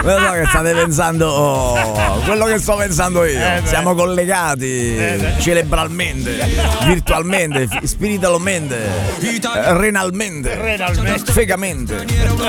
Quello che state pensando, quello che sto pensando io. Siamo collegati cerebralmente, virtualmente, spiritualmente, renalmente, fegamente.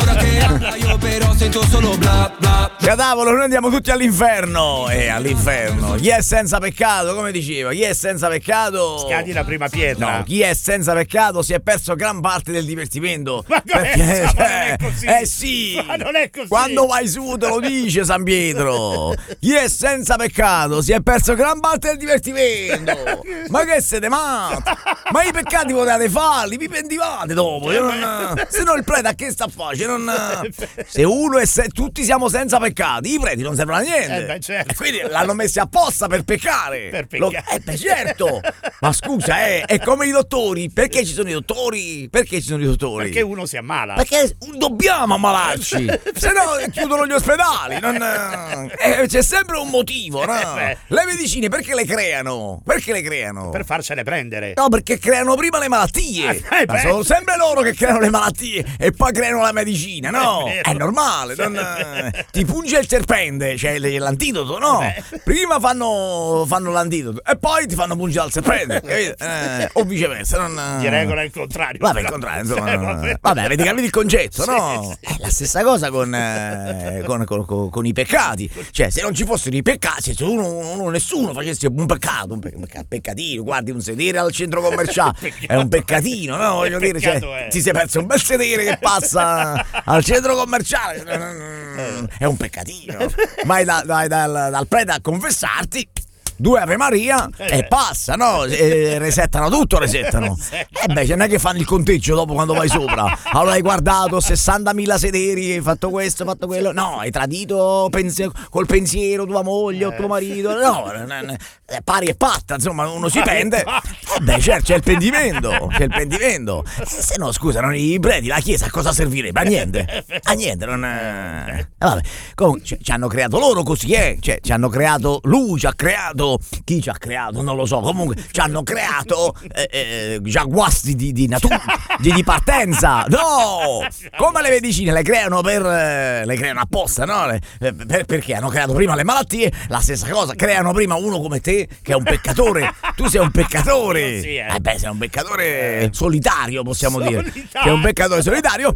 Cadavolo, noi andiamo tutti all'inferno. All'inferno. Chi è senza peccato, come diceva, chi è senza peccato scadi la prima pietra. No, chi è senza peccato si è perso gran parte del divertimento. Ma perché, non è così. Sì. Ma non è così. Quando vai su te lo dice San Pietro. Chi è senza peccato si è perso gran parte del divertimento. Ma che siete matti? Ma i peccati potevate farli, vi pentivate dopo. Se no il prete a che sta a fare? Se uno è tutti siamo senza peccati, i preti non servono a niente. Certo. E quindi l'hanno messi apposta per peccare. Certo. Ma scusa, è come i dottori. Perché ci sono i dottori? Perché uno si ammala. Perché dobbiamo ammalarci. Se no chiudono gli ospedali. C'è sempre un motivo, no? Le medicine perché le creano? Per farcele prendere. No, perché creano prima le malattie. Ma sono sempre loro che creano le malattie e poi creano la medicina, no? È normale. Ti punge il serpente, cioè l'antidoto, no? Prima fanno l'antidoto e poi ti fanno pungere al serpente, o viceversa. Di regola è il contrario. Vabbè, il contrario, insomma. Vabbè, avete capito il concetto, no? Sì. È la stessa cosa con i peccati. Cioè, se non ci fossero i peccati, se nessuno facesse un peccato, un peccatino, guardi un sedere al centro commerciale, è un peccatino, no? Voglio dire, cioè, ti sei perso un bel sedere che passa al centro commerciale, è un peccatino. Vai dal prete a confessarti, 2 Ave Maria e passa, no? Resettano tutto. Non è che fanno il conteggio dopo quando vai sopra. Allora hai guardato 60.000 sederi, hai fatto questo, hai fatto quello. No, hai tradito col pensiero tua moglie o tuo marito. No, pari e patta, insomma, uno si pende. Certo, c'è il pentimento. Se no, scusa, non i preti, la chiesa a cosa servirebbe? A niente. Vabbè, comunque ci hanno creato loro così, Cioè, ci hanno creato, lui ci ha creato. Chi ci ha creato? Non lo so. Comunque ci hanno creato già guasti di natura, di partenza. No! Come le medicine le creano apposta, no? Perché hanno creato prima le malattie, la stessa cosa, creano prima uno come te che è un peccatore. Tu sei un peccatore. Sei un peccatore solitario, possiamo dire. Sei un peccatore solitario.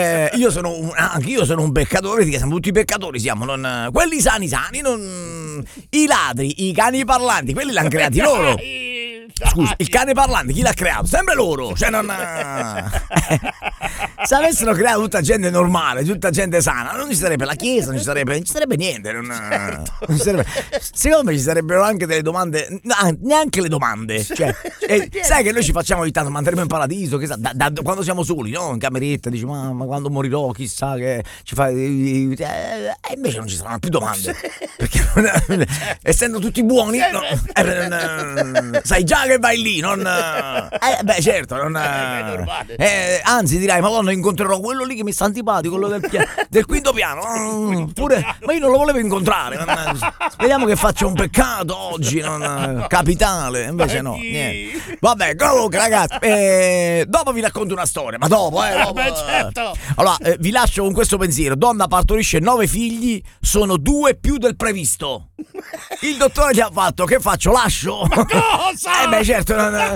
Anch'io sono un peccatore, siamo tutti peccatori, siamo, quelli sani, non i ladri, i cani parlanti, quelli l'hanno creati loro. Scusa, il cane parlante chi l'ha creato? Sempre loro. Cioè se avessero creato tutta gente normale, tutta gente sana, non ci sarebbe la chiesa, non ci sarebbe niente. Non ci sarebbe. Secondo me ci sarebbero anche delle domande, neanche le domande. Cioè, sai che noi ci facciamo ogni tanto, ma andremo in paradiso, che da quando siamo soli, no? In cameretta, dici, ma quando morirò, chissà che ci fai. E invece non ci saranno più domande. Perché essendo tutti buoni, sai già che vai lì, certo, anzi dirai, madonna, incontrerò quello lì che mi sta antipatico, quello del quinto piano, pure, ma io non lo volevo incontrare, speriamo che faccia un peccato oggi, capitale, invece no, niente. Vabbè, comunque ragazzi, dopo vi racconto una storia, ma dopo. Certo. Allora, vi lascio con questo pensiero: donna partorisce 9 figli, sono 2 più del previsto. Il dottore gli ha fatto, che faccio, lascio? Ma cosa? Certo.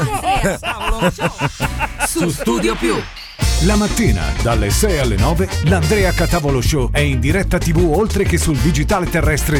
Su Studio Più. La mattina dalle 6 alle 9 l'Andrea Catavolo Show è in diretta TV oltre che sul digitale terrestre